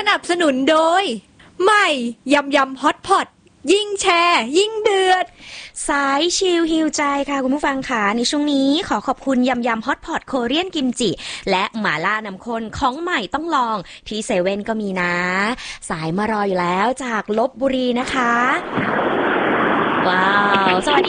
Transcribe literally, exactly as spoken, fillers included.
นับสนุนโดยใหม่ยำยำฮอตพอตยิ่งแชร์ยิ่งเดือดสายชิลฮิวใจค่ะคุณผู้ฟังค่ะในช่วงนี้ขอขอบคุณยำยำฮอตพอตโคเรียนกิมจิและหม่าล่าน้ำข้นของใหม่ต้องลองที่เซเว่นก็มีนะสายมารออยู่แล้วจากลพบุรีนะคะว้าวสวัสดี